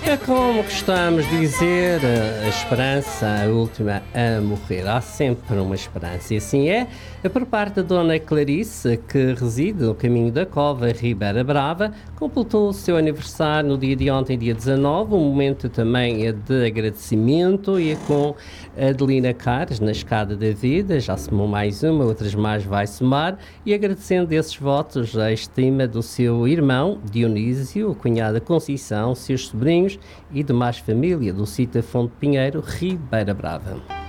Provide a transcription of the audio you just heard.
É como costumamos dizer, a esperança, a última a morrer. Há sempre uma esperança. E assim é, por parte da Dona Clarice, que reside no caminho da Cova, Ribeira Brava, completou o seu aniversário no dia de ontem, dia 19. Um momento também é de agradecimento e é com Adelina Cares, na escada da vida. Já somou mais uma, outras mais vai somar. E agradecendo esses votos, a estima do seu irmão, Dionísio, a cunhada Conceição, seus sobrinhos e demais família do sítio Fonte Pinheiro, Ribeira Brava.